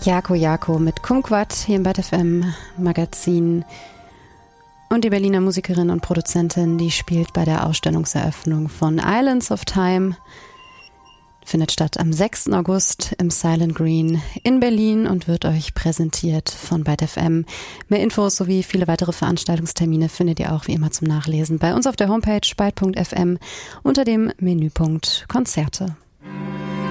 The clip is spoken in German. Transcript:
Jako mit Kumquat hier im Byte FM Magazin. Und die Berliner Musikerin und Produzentin, die spielt bei der Ausstellungseröffnung von Islands of Time. Findet statt am 6. August im Silent Green in Berlin und wird euch präsentiert von Byte FM. Mehr Infos sowie viele weitere Veranstaltungstermine findet ihr auch wie immer zum Nachlesen bei uns auf der Homepage byte.fm unter dem Menüpunkt Konzerte.